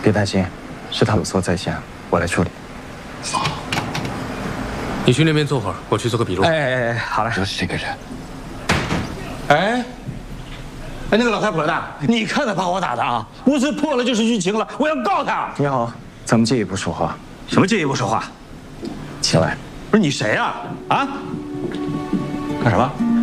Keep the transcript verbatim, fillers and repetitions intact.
别担心，是他有错在先，我来处理。 你去那边坐会儿，我去做个笔录。 哎哎哎，好嘞。 就是这个人。 哎，哎，那个老太婆的，你看他把我打的啊！屋子破了就是剧情了，我要告他。 你好，咱们借一步说话。 什么借一步说话？ 请来。 不是你谁呀？啊？干什么？